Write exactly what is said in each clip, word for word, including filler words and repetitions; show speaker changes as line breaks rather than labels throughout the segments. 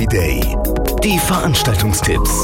Day. Die Veranstaltungstipps.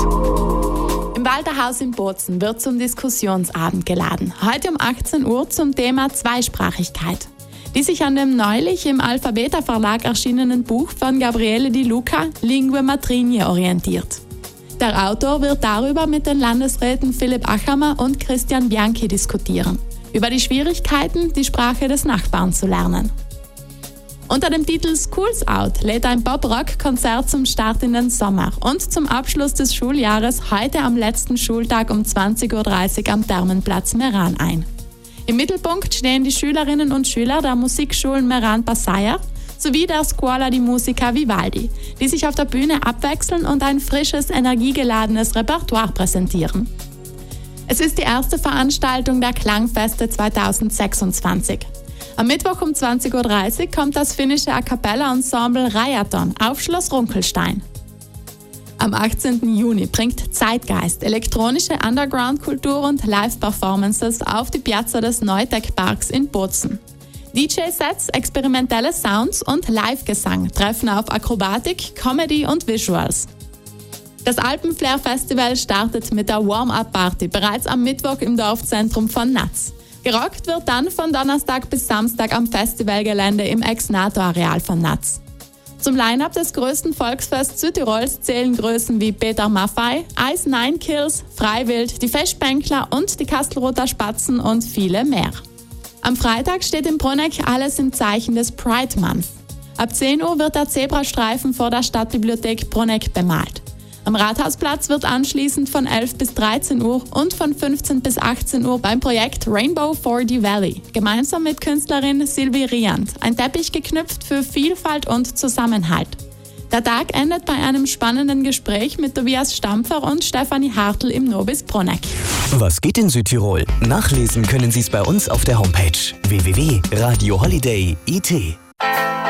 Im Walterhaus in Bozen wird zum Diskussionsabend geladen. Heute um achtzehn Uhr zum Thema Zweisprachigkeit, die sich an dem neulich im Alphabeta Verlag erschienenen Buch von Gabriele Di Luca Lingue Matrignie orientiert. Der Autor wird darüber mit den Landesräten Philipp Achammer und Christian Bianchi diskutieren, über die Schwierigkeiten, die Sprache des Nachbarn zu lernen. Unter dem Titel Schools Out lädt ein Pop-Rock-Konzert zum Start in den Sommer und zum Abschluss des Schuljahres heute am letzten Schultag um zwanzig Uhr dreißig am Thermenplatz Meran ein. Im Mittelpunkt stehen die Schülerinnen und Schüler der Musikschulen Meran Passaia sowie der Scuola di Musica Vivaldi, die sich auf der Bühne abwechseln und ein frisches, energiegeladenes Repertoire präsentieren. Es ist die erste Veranstaltung der Klangfeste zweitausendsechsundzwanzig. Am Mittwoch um zwanzig Uhr dreißig kommt das finnische A Cappella-Ensemble Rajaton auf Schloss Runkelstein. Am achtzehnten Juni bringt Zeitgeist elektronische Underground-Kultur und Live-Performances auf die Piazza des Neutec-Parks in Bozen. D J-Sets, experimentelle Sounds und Live-Gesang treffen auf Akrobatik, Comedy und Visuals. Das Alpenflair-Festival startet mit der Warm-Up-Party bereits am Mittwoch im Dorfzentrum von Natz. Gerockt wird dann von Donnerstag bis Samstag am Festivalgelände im Ex-NATO-Areal von Natz. Zum Line-Up des größten Volksfests Südtirols zählen Größen wie Peter Maffay, Ice Nine Kills, Freiwild, die Feschbänkler und die Kastelruther Spatzen und viele mehr. Am Freitag steht im Bruneck alles im Zeichen des Pride Month. Ab zehn Uhr wird der Zebrastreifen vor der Stadtbibliothek Bruneck bemalt. Am Rathausplatz wird anschließend von elf bis dreizehn Uhr und von fünfzehn bis achtzehn Uhr beim Projekt Rainbow for the Valley gemeinsam mit Künstlerin Sylvie Riant ein Teppich geknüpft für Vielfalt und Zusammenhalt. Der Tag endet bei einem spannenden Gespräch mit Tobias Stampfer und Stefanie Hartl im Nobis Bruneck.
Was geht in Südtirol? Nachlesen können Sie es bei uns auf der Homepage w w w punkt radio holiday punkt i t.